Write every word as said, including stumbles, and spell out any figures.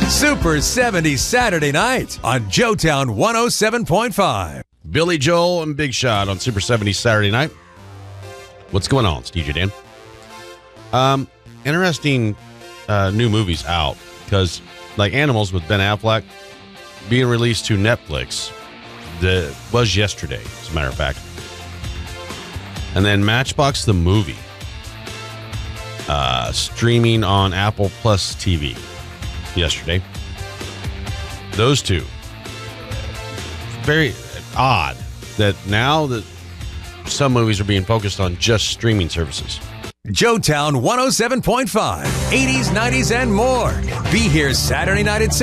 Super seventies Saturday night on Joetown one oh seven point five. Billy Joel and Big Shot on Super seventies Saturday night. What's going on? It's D J Dan. Um, interesting uh, new movies out because, like Animals with Ben Affleck, being released to Netflix, the was yesterday, as a matter of fact. And then Matchbox the movie, uh, streaming on Apple Plus T V yesterday. Those two. Very odd that now that some movies are being focused on just streaming services. Joetown one oh seven point five, eighties, nineties, and more. Be here Saturday night at